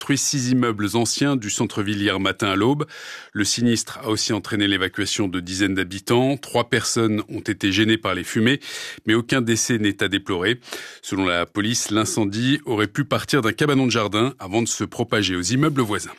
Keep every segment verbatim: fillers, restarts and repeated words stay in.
détruit six immeubles anciens du centre-ville hier matin à l'aube. Le sinistre a aussi entraîné l'évacuation de dizaines d'habitants. Trois personnes ont été gênées par les fumées, mais aucun décès n'est à déplorer. Selon la police, l'incendie aurait pu partir d'un cabanon de jardin avant de se propager aux immeubles voisins.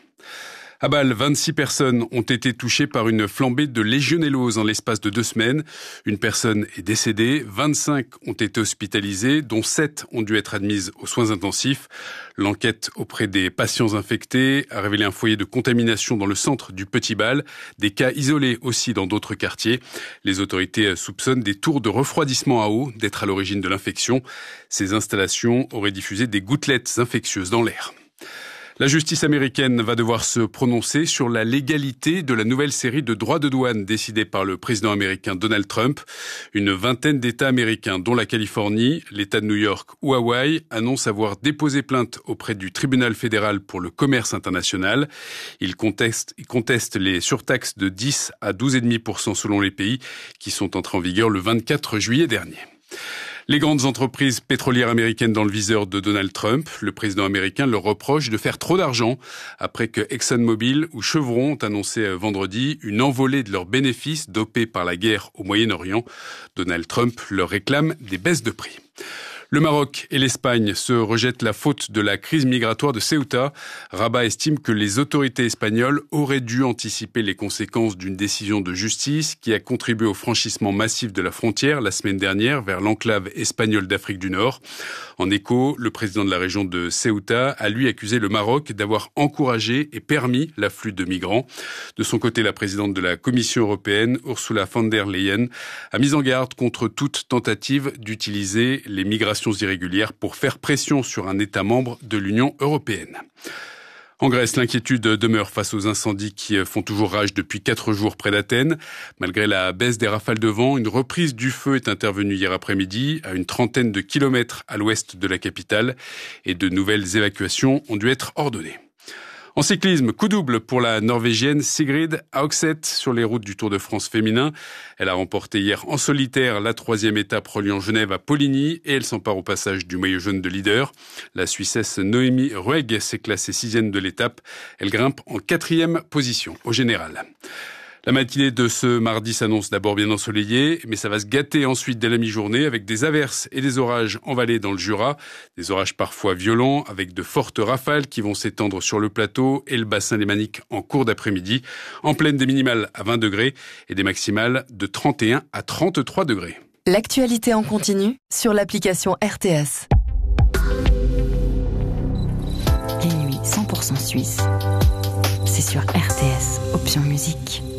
À Bâle, vingt-six personnes ont été touchées par une flambée de légionellose en l'espace de deux semaines. Une personne est décédée, vingt-cinq ont été hospitalisées, dont sept ont dû être admises aux soins intensifs. L'enquête auprès des patients infectés a révélé un foyer de contamination dans le centre du Petit Bâle, des cas isolés aussi dans d'autres quartiers. Les autorités soupçonnent des tours de refroidissement à eau d'être à l'origine de l'infection. Ces installations auraient diffusé des gouttelettes infectieuses dans l'air. La justice américaine va devoir se prononcer sur la légalité de la nouvelle série de droits de douane décidée par le président américain Donald Trump. Une vingtaine d'États américains, dont la Californie, l'État de New York ou Hawaï, annoncent avoir déposé plainte auprès du tribunal fédéral pour le commerce international. Ils contestent, ils contestent les surtaxes de dix à douze virgule cinq pour cent selon les pays qui sont entrés en vigueur le vingt-quatre juillet dernier. Les grandes entreprises pétrolières américaines dans le viseur de Donald Trump. Le président américain leur reproche de faire trop d'argent après que ExxonMobil ou Chevron ont annoncé vendredi une envolée de leurs bénéfices dopés par la guerre au Moyen-Orient. Donald Trump leur réclame des baisses de prix. Le Maroc et l'Espagne se rejettent la faute de la crise migratoire de Ceuta. Rabat estime que les autorités espagnoles auraient dû anticiper les conséquences d'une décision de justice qui a contribué au franchissement massif de la frontière la semaine dernière vers l'enclave espagnole d'Afrique du Nord. En écho, le président de la région de Ceuta a lui accusé le Maroc d'avoir encouragé et permis l'afflux de migrants. De son côté, la présidente de la Commission européenne, Ursula von der Leyen, a mis en garde contre toute tentative d'utiliser les migrations irrégulières pour faire pression sur un État membre de l'Union européenne. En Grèce, l'inquiétude demeure face aux incendies qui font toujours rage depuis quatre jours près d'Athènes. Malgré la baisse des rafales de vent, une reprise du feu est intervenue hier après-midi à une trentaine de kilomètres à l'ouest de la capitale et de nouvelles évacuations ont dû être ordonnées. En cyclisme, coup double pour la Norvégienne Sigrid Haugset sur les routes du Tour de France féminin. Elle a remporté hier en solitaire la troisième étape reliant Genève à Poligny et elle s'empare au passage du maillot jaune de leader. La Suissesse Noémie Ruegg s'est classée sixième de l'étape. Elle grimpe en quatrième position au général. La matinée de ce mardi s'annonce d'abord bien ensoleillée, mais ça va se gâter ensuite dès la mi-journée avec des averses et des orages en vallée dans le Jura. Des orages parfois violents avec de fortes rafales qui vont s'étendre sur le plateau et le bassin lémanique en cours d'après-midi. En pleine des minimales à vingt degrés et des maximales de trente et un à trente-trois degrés. L'actualité en continu sur l'application R T S. Les nuits cent pour cent suisses. C'est sur R T S, option musique.